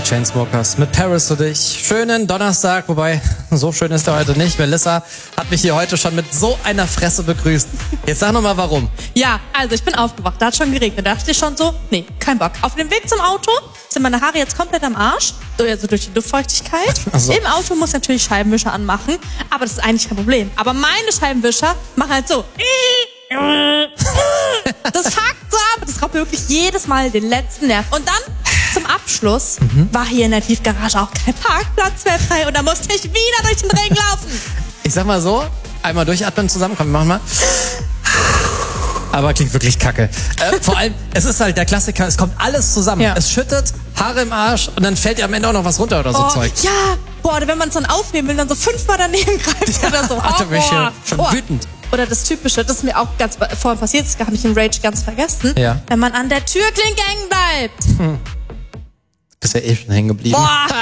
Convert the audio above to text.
Chainsmokers mit Paris für dich. Schönen Donnerstag, wobei, so schön ist er heute nicht. Melissa hat mich hier heute schon mit so einer Fresse begrüßt. Jetzt sag noch mal, warum. Ja, also ich bin aufgewacht, da hat schon geregnet. Da dachte ich schon so, nee, kein Bock. Auf dem Weg zum Auto sind meine Haare jetzt komplett am Arsch, also durch die Luftfeuchtigkeit. So. Im Auto muss ich natürlich Scheibenwischer anmachen, aber das ist eigentlich kein Problem. Aber meine Scheibenwischer machen halt so. Das hackt so ab, das raubt mir wirklich jedes Mal den letzten Nerv. Und dann zum Abschluss war hier in der Tiefgarage auch kein Parkplatz mehr frei und da musste ich wieder durch den Regen laufen. Ich sag mal so, einmal durchatmen zusammen, komm, wir machen mal. Aber klingt wirklich kacke. Vor allem, es ist halt der Klassiker, es kommt alles zusammen. Ja. Es schüttet, Haare im Arsch und dann fällt dir am Ende auch noch was runter oder so Zeug. Ja, boah, oder wenn man es dann aufnehmen will, dann so 5-mal daneben greift oder so. Da bin ich schon wütend. Oder das Typische, das ist mir auch ganz vorhin passiert, das habe ich in Rage ganz vergessen. Ja. Wenn man an der Türklinke hängen bleibt. Bist ja eh schon hängen geblieben. Boah,